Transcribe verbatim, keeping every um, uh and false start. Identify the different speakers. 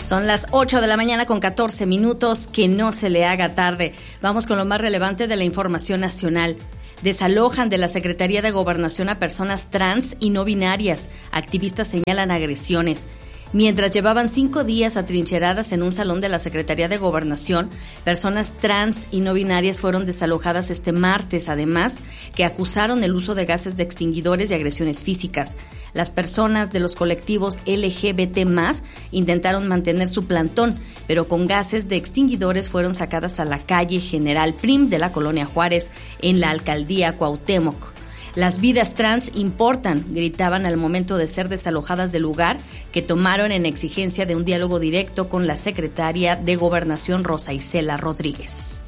Speaker 1: Son las ocho de la mañana con catorce minutos, que no se le haga tarde. Vamos con lo más relevante de la información nacional. Desalojan de la Secretaría de Gobernación a personas trans y no binarias. Activistas señalan agresiones. Mientras llevaban cinco días atrincheradas en un salón de la Secretaría de Gobernación, personas trans y no binarias fueron desalojadas este martes, además que acusaron el uso de gases de extinguidores y agresiones físicas. Las personas de los colectivos L G B T más, intentaron mantener su plantón, pero con gases de extinguidores fueron sacadas a la calle General Prim de la Colonia Juárez, en la alcaldía Cuauhtémoc. Las vidas trans importan, gritaban al momento de ser desalojadas del lugar, que tomaron en exigencia de un diálogo directo con la secretaria de Gobernación, Rosa Isela Rodríguez.